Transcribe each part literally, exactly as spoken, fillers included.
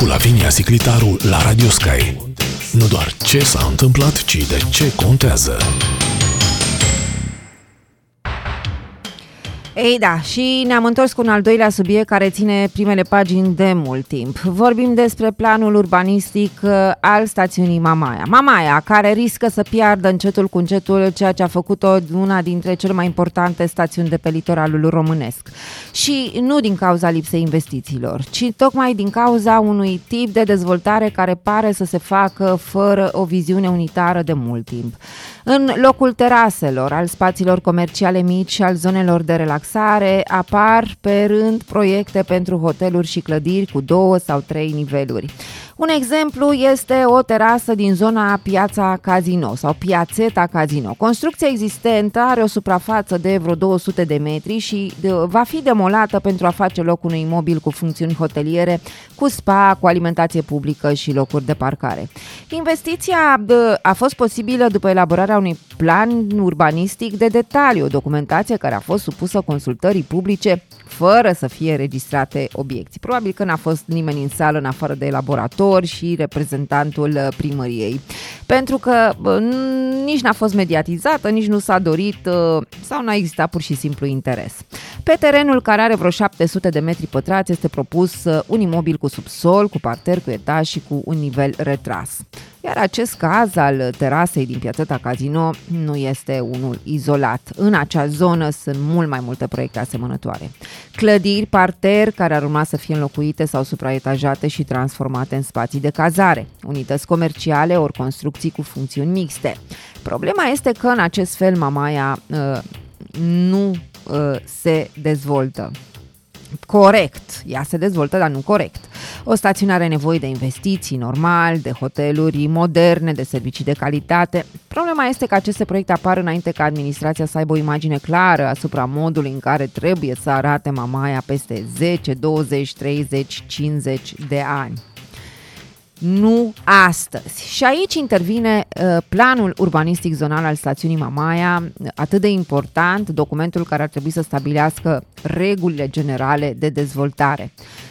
cu Lavinia Siclitaru la Radio Sky. Nu doar ce s-a întâmplat, ci de ce contează. Ei da, și ne-am întors cu un al doilea subiect care ține primele pagini de mult timp. Vorbim despre planul urbanistic al stațiunii Mamaia. Mamaia, care riscă să piardă încetul cu încetul ceea ce a făcut-o una dintre cele mai importante stațiuni de pe litoralul românesc. Și nu din cauza lipsei investițiilor, ci tocmai din cauza unui tip de dezvoltare care pare să se facă fără o viziune unitară de mult timp. În locul teraselor, al spațiilor comerciale mici și al zonelor de relaxare, apar pe rând proiecte pentru hoteluri și clădiri cu două sau trei niveluri. Un exemplu este o terasă din zona Piața Casino sau Piațeta Casino. Construcția existentă are o suprafață de vreo două sute de metri și va fi demolată pentru a face loc unui imobil cu funcțiuni hoteliere, cu spa, cu alimentație publică și locuri de parcare. Investiția a fost posibilă după elaborarea unui plan urbanistic de detaliu, o documentație care a fost supusă consultării publice fără să fie registrate obiecții. Probabil că n-a fost nimeni în sală în afară de elaborator și reprezentantul primăriei. Pentru că nici n-a fost mediatizată, nici nu s-a dorit sau n-a existat pur și simplu interes. Pe terenul care are vreo șapte sute de metri pătrați este propus un imobil cu subsol, cu parter, cu etaj și cu un nivel retras. Iar acest caz al terasei din Piațeta Casino nu este unul izolat. În acea zonă sunt mult mai multe proiecte asemănătoare. Clădiri, parter, care ar urma să fie înlocuite sau supraetajate și transformate în spații de cazare, unități comerciale ori construcții cu funcțiuni mixte. Problema este că în acest fel Mamaia uh, nu uh, se dezvoltă corect. Ea se dezvoltă, dar nu corect. O stațiune are nevoie de investiții normal, de hoteluri moderne, de servicii de calitate. Problema este că aceste proiecte apar înainte ca administrația să aibă o imagine clară asupra modului în care trebuie să arate Mamaia peste zece, douăzeci, treizeci, cincizeci de ani. Nu astăzi. Și aici intervine uh, planul urbanistic zonal al stațiunii Mamaia, atât de important, documentul care ar trebui să stabilească regulile generale de dezvoltare.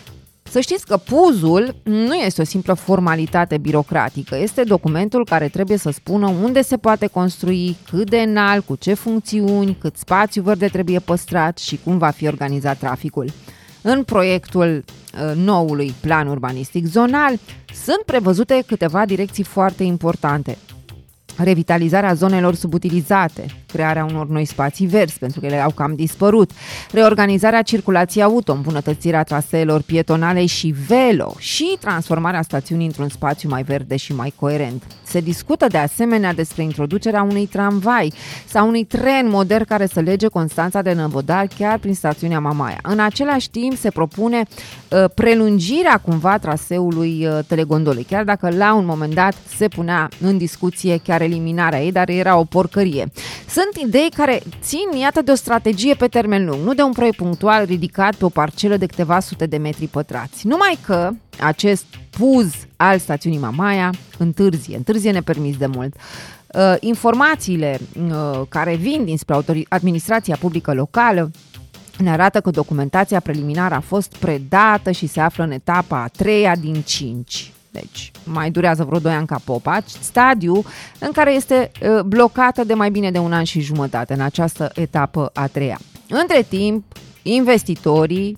Să știți că P U Z-ul nu este o simplă formalitate birocratică, este documentul care trebuie să spună unde se poate construi, cât de înalt, cu ce funcțiuni, cât spațiu verde trebuie păstrat și cum va fi organizat traficul. În proiectul uh, noului plan urbanistic zonal sunt prevăzute câteva direcții foarte importante. Revitalizarea zonelor subutilizate, crearea unor noi spații verzi, pentru că ele au cam dispărut, reorganizarea circulației auto, îmbunătățirea traseelor pietonale și velo și transformarea stațiunii într-un spațiu mai verde și mai coerent. Se discută de asemenea despre introducerea unui tramvai sau unui tren modern care să lege Constanța de Năvodar chiar prin stațiunea Mamaia. În același timp se propune uh, prelungirea cumva traseului uh, telegondolei, chiar dacă la un moment dat se punea în discuție chiar eliminarea ei, dar era o porcărie. Sunt idei care țin, iată, de o strategie pe termen lung, nu de un proiect punctual ridicat pe o parcelă de câteva sute de metri pătrați. Numai că acest P U Z al stațiunii Mamaia întârzie, întârzie nepermis de mult. Uh, informațiile uh, care vin dinspre autori- administrația publică locală ne arată că documentația preliminară a fost predată și se află în etapa a treia din cinci. Deci mai durează vreo doi ani ca popa, stadiu în care este uh, blocată de mai bine de un an și jumătate în această etapă a treia. Între timp, investitorii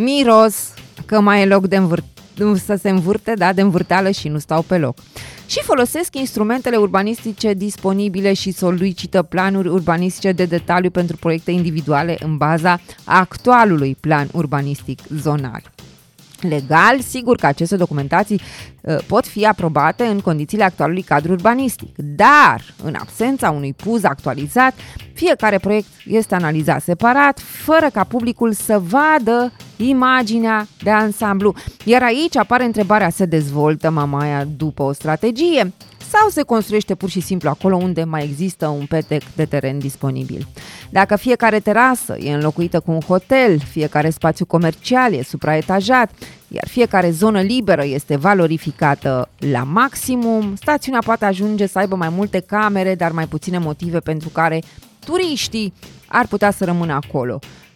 miros că mai e loc de învârt- să se învârte, da, de învârteală și nu stau pe loc. Și folosesc instrumentele urbanistice disponibile și solicită planuri urbanistice de detaliu pentru proiecte individuale în baza actualului plan urbanistic zonal. Legal, sigur că aceste documentații uh, pot fi aprobate în condițiile actualului cadru urbanistic, dar în absența unui P U Z actualizat, fiecare proiect este analizat separat, fără ca publicul să vadă imaginea de ansamblu. Iar aici apare întrebarea: se dezvoltă Mamaia după o strategie sau se construiește pur și simplu acolo unde mai există un petec de teren disponibil? Dacă fiecare terasă e înlocuită cu un hotel, fiecare spațiu comercial e supraetajat, iar fiecare zonă liberă este valorificată la maximum, stațiunea poate ajunge să aibă mai multe camere, dar mai puține motive pentru care turiștii ar putea să rămână acolo.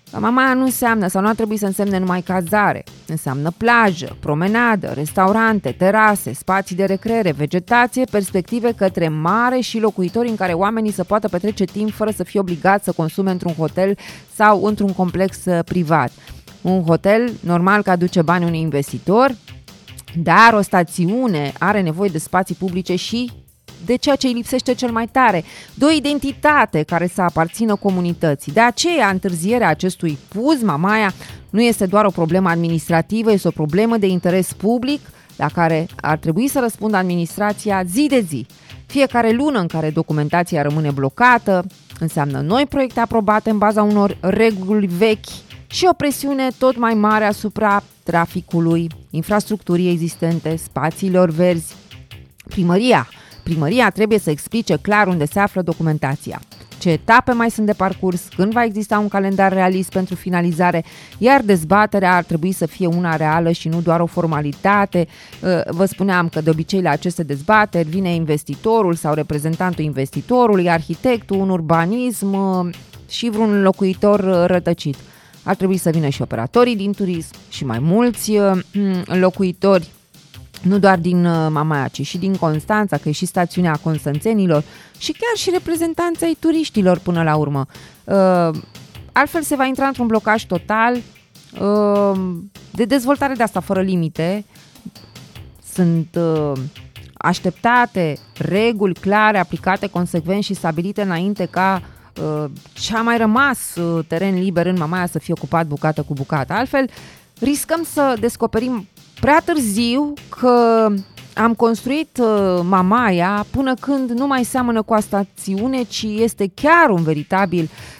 Mamaia nu înseamnă sau nu ar trebui să însemne numai cazare. Înseamnă plajă, promenadă, restaurante, terase, spații de recreere, vegetație, perspective către mare și locuitori în care oamenii să poată petrece timp fără să fie obligați să consume într-un hotel sau într-un complex privat. Un hotel, normal că aduce bani unui investitor, dar o stațiune are nevoie de spații publice și de ceea ce îi lipsește cel mai tare, de o identitate care să aparțină comunității. De aceea, întârzierea acestui P U Z Mamaia nu este doar o problemă administrativă, este o problemă de interes public la care ar trebui să răspundă administrația zi de zi. Fiecare lună în care documentația rămâne blocată înseamnă noi proiecte aprobate în baza unor reguli vechi și o presiune tot mai mare asupra traficului, infrastructurii existente, spațiilor verzi. Primăria Primăria trebuie să explice clar unde se află documentația, ce etape mai sunt de parcurs, când va exista un calendar realist pentru finalizare, iar dezbaterea ar trebui să fie una reală și nu doar o formalitate. Vă spuneam că de obicei la aceste dezbateri vine investitorul sau reprezentantul investitorului, arhitectul, un urbanism și vreun locuitor rătăcit. Ar trebui să vină și operatorii din turism și mai mulți locuitori, nu doar din Mamaia, ci și din Constanța, că e și stațiunea constanțenilor și chiar și reprezentanții turiștilor până la urmă. Altfel se va intra într-un blocaj total de dezvoltare de asta fără limite. Sunt așteptate reguli clare, aplicate consecvent și stabilite înainte ca ce a mai rămas teren liber în Mamaia să fie ocupat bucată cu bucată. Altfel riscăm să descoperim prea târziu că am construit uh, Mamaia până când nu mai seamănă cu o stațiune, ci este chiar un veritabil